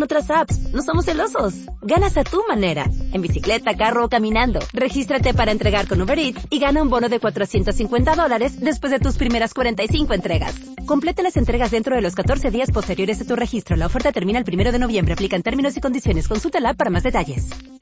otras apps. No somos celosos. Ganas a tu manera. En bicicleta, carro o caminando. Regístrate para entregar con Uber Eats y gana un bono de $450 después de tus primeras 45 entregas. Complete las entregas dentro de los 14 días posteriores a tu registro. La oferta termina el 1 de noviembre. Aplican términos y condiciones. Consulta la app para más detalles.